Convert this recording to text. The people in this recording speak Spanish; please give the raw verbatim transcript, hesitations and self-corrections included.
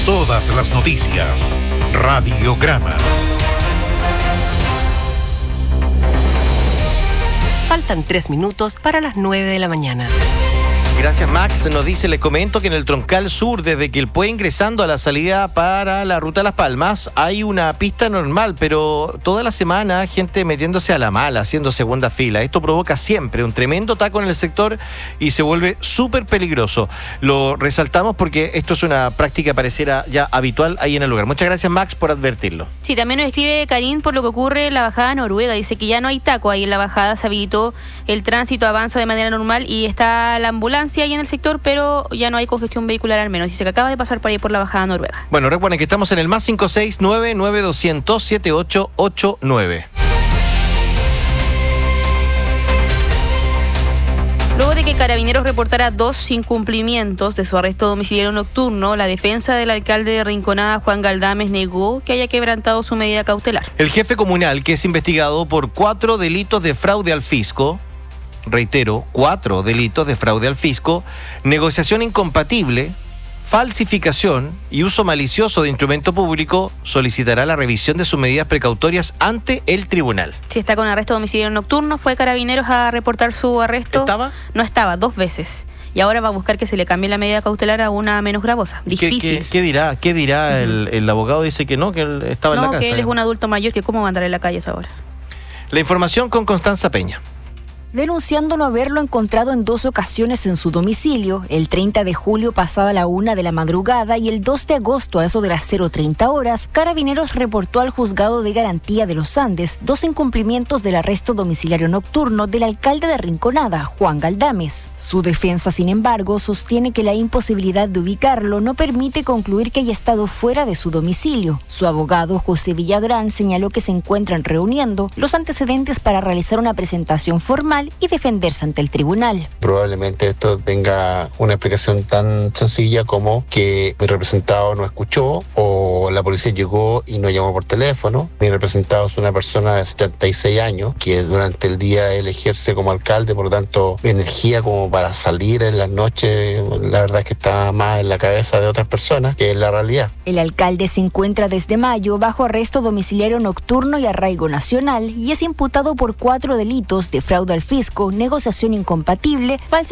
Todas las noticias. Radiograma. Faltan tres minutos para las nueve de la mañana. Gracias, Max. Nos dice, les comento que en el Troncal Sur, desde Quilpué ingresando a la salida para la ruta Las Palmas, hay una pista normal, pero toda la semana gente metiéndose a la mala, haciendo segunda fila. Esto provoca siempre un tremendo taco en el sector y se vuelve súper peligroso. Lo resaltamos porque esto es una práctica pareciera ya habitual ahí en el lugar. Muchas gracias, Max, por advertirlo. Sí, también nos escribe Karim por lo que ocurre en la bajada Noruega. Dice que ya no hay taco ahí en la bajada, se habilitó el tránsito, avanza de manera normal y está la ambulancia ahí en el sector, pero ya no hay congestión vehicular al menos. Dice que acaba de pasar por ahí por la bajada Noruega. Bueno, recuerden que estamos en el más cinco seis nueve nueve dos cero cero siete ocho ocho nueve. Luego de que Carabineros reportara dos incumplimientos de su arresto domiciliario nocturno, la defensa del alcalde de Rinconada, Juan Galdames, negó que haya quebrantado su medida cautelar. El jefe comunal, que es investigado por cuatro delitos de fraude al fisco, reitero, cuatro delitos de fraude al fisco, negociación incompatible, falsificación y uso malicioso de instrumento público, solicitará la revisión de sus medidas precautorias ante el tribunal. Si está con arresto domiciliario nocturno, fue Carabineros a reportar su arresto. ¿Estaba? No estaba, dos veces. Y ahora va a buscar que se le cambie la medida cautelar a una menos gravosa. Difícil. ¿Qué, qué, qué dirá? ¿Qué dirá uh-huh. el, el abogado? Dice que no, que él estaba no, en la casa. No, que él es un adulto mayor, que cómo va a andar en la calle a esa hora. La información con Constanza Peña. Denunciando no haberlo encontrado en dos ocasiones en su domicilio, el treinta de julio pasada la una de la madrugada y el dos de agosto a eso de las cero treinta horas, Carabineros reportó al Juzgado de Garantía de los Andes dos incumplimientos del arresto domiciliario nocturno del alcalde de Rinconada, Juan Galdames. Su defensa, sin embargo, sostiene que la imposibilidad de ubicarlo no permite concluir que haya estado fuera de su domicilio. Su abogado, José Villagrán, señaló que se encuentran reuniendo los antecedentes para realizar una presentación formal y defenderse ante el tribunal. Probablemente esto tenga una explicación tan sencilla como que mi representado no escuchó o la policía llegó y no llamó por teléfono. Mi representado es una persona de setenta y seis años que durante el día él ejerce como alcalde, por lo tanto energía como para salir en las noches, la verdad es que está más en la cabeza de otras personas que en la realidad. El alcalde se encuentra desde mayo bajo arresto domiciliario nocturno y arraigo nacional y es imputado por cuatro delitos de fraude al fisco, negociación incompatible, falsificación